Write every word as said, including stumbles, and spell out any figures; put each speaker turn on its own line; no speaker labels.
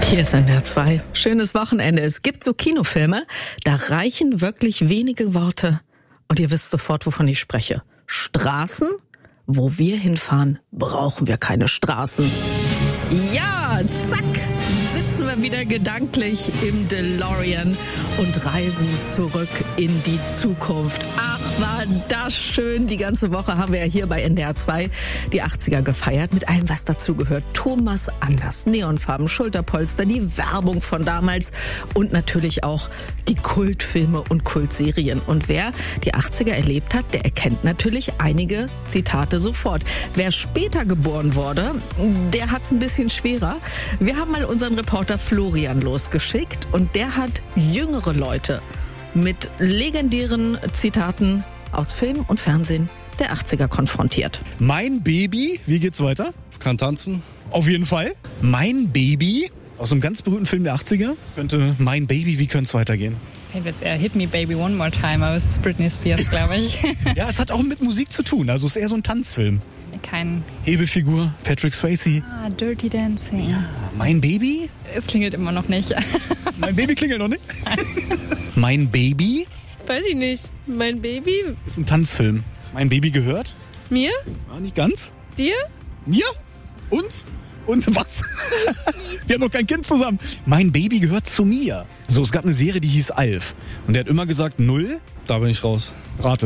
Hier ist N D R zwei. Schönes Wochenende. Es gibt so Kinofilme, da reichen wirklich wenige Worte und ihr wisst sofort, wovon ich spreche. Straßen? Wo wir hinfahren, brauchen wir keine Straßen. Ja, zack, sitzen wir wieder gedanklich im DeLorean und reisen zurück in die Zukunft. Ach, war das schön. Die ganze Woche haben wir ja hier bei N D R zwei die achtziger gefeiert mit allem, was dazu gehört. Thomas Anders, Neonfarben, Schulterpolster, die Werbung von damals und natürlich auch die Kultfilme und Kultserien. Und wer die achtziger erlebt hat, der erkennt natürlich einige Zitate sofort. Wer später geboren wurde, der hat's ein bisschen schwerer. Wir haben mal unseren Reporter Florian losgeschickt und der hat jüngere Leute mit legendären Zitaten aus Film und Fernsehen der achtziger konfrontiert.
Mein Baby, wie geht's weiter?
Kann tanzen.
Auf jeden Fall. Mein Baby, aus einem ganz berühmten Film der achtziger, könnte Mein Baby, wie könnte es weitergehen?
Ich hätte jetzt eher Hit Me Baby One More Time, aber es ist Britney Spears, glaube ich.
Ja, es hat auch mit Musik zu tun, also es ist eher so ein Tanzfilm.
Kein...
Hebefigur, Patrick Swayze.
Ah, Dirty Dancing.
Ja, Mein Baby?
Es klingelt immer noch nicht.
Mein Baby klingelt noch nicht? Mein Baby?
Weiß ich nicht. Mein Baby?
Ist ein Tanzfilm. Mein Baby gehört?
Mir?
Ja, nicht ganz.
Dir?
Mir? Uns? Und was? Wir haben noch kein Kind zusammen. Mein Baby gehört zu mir. So, es gab eine Serie, die hieß Alf. Und der hat immer gesagt, null.
Da bin ich raus.
Rate.